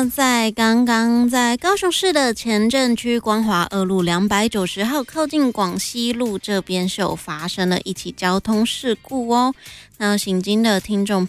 呢，在刚刚在高雄市的前镇区光华二路290号靠近广西路这边是有发生了一起交通事故哦。那行经的听众